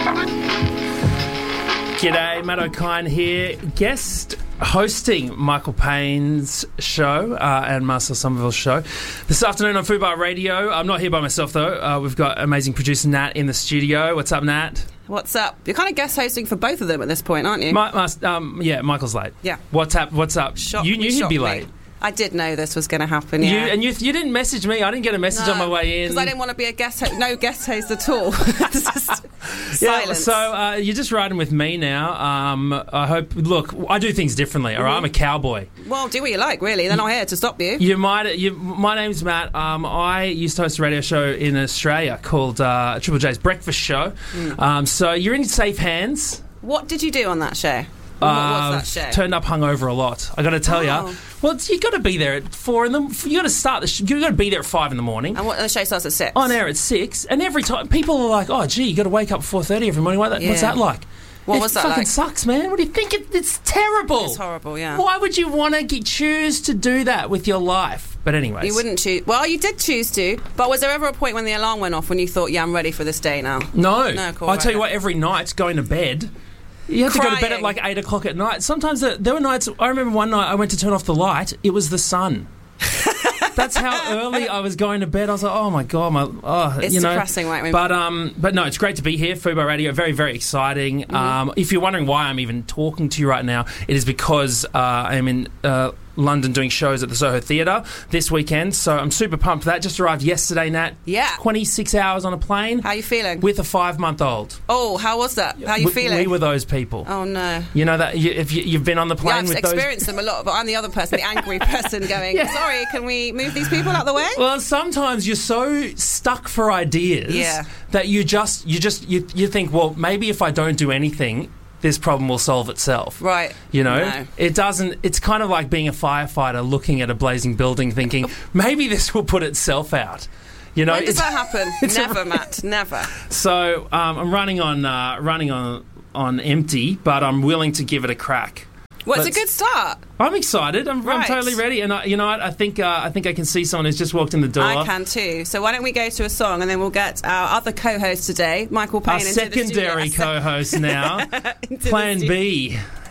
G'day, Matt O'Kine here, guest hosting Michael Payne's show and Marcel Somerville's show this afternoon on Fubar Radio. I'm not here by myself though. We've got amazing producer Nat in the studio. What's up, Nat? What's up? You're kind of guest hosting for both of them at this point, aren't you? Yeah, Michael's late. Yeah. What's up? You knew he'd be late. I did know this was going to happen, yeah. You didn't message me. I didn't get a message on my way in. Because I didn't want to be a guest host. No guest host at all. Just yeah, silence. so you're just riding with me now. I hope... Look, I do things differently, all right? I'm a cowboy. Well, do what you like, really. They're not here to stop you. My name's Matt. I used to host a radio show in Australia called Triple J's Breakfast Show. So you're in safe hands. What did you do on that show? What was that show? Turned up hungover a lot. I got to tell you. Well, you got to be there at 4 in the. You got to start you got to be there at 5 in the morning. And the show starts at 6. On air at 6, and every time people are like, "Oh, gee, you got to wake up at 4:30 every morning." What's that like? What was that like? It fucking sucks, man. What do you think? It's terrible. It's horrible. Yeah. Why would you want to choose to do that with your life? But anyways, you wouldn't choose. Well, you did choose to. But was there ever a point when the alarm went off when you thought, "Yeah, I'm ready for this day now"? No. Cool, I tell you what, every night going to bed. You have to go to bed at like 8 o'clock at night. Sometimes there were nights... I remember one night I went to turn off the light. It was the sun. That's how early I was going to bed. I was like, oh, my God. It's depressing, right? But no, it's great to be here. Fubar Radio, very, very exciting. If you're wondering why I'm even talking to you right now, it is because I'm in... London doing shows at the Soho Theatre this weekend, so I'm super pumped for that. Just arrived yesterday, Nat. Yeah. 26 hours on a plane. How are you feeling? With a 5-month-old. Oh, how was that? How are you feeling? We were those people. Oh, no. You know that if you've been on the plane with those... I've experienced them a lot, but I'm the other person, the angry person going, sorry, can we move these people out the way? Well, sometimes you're so stuck for ideas that you think, well, maybe if I don't do anything... this problem will solve itself. Right. You know? No. It doesn't... It's kind of like being a firefighter looking at a blazing building thinking, maybe this will put itself out. You know? When does that happen? Never, Matt. Never. So, I'm running on empty, but I'm willing to give it a crack. Well, it's a good start. I'm excited. I'm totally ready. And you know what? I think I can see someone who's just walked in the door. I can too. So why don't we go to a song and then we'll get our other co-host today, Michael Payne, our secondary co-host now, Plan B.